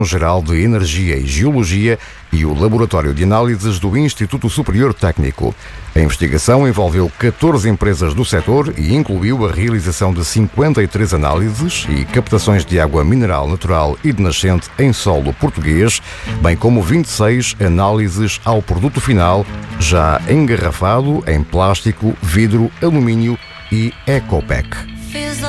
Direção-Geral de Energia e Geologia e o Laboratório de Análises do Instituto Superior Técnico. A investigação envolveu 14 empresas do setor e incluiu a realização de 53 análises e captações de água mineral natural e de nascente em solo português, bem como 26 análises ao produto final, já engarrafado em plástico, vidro, alumínio e Ecopack.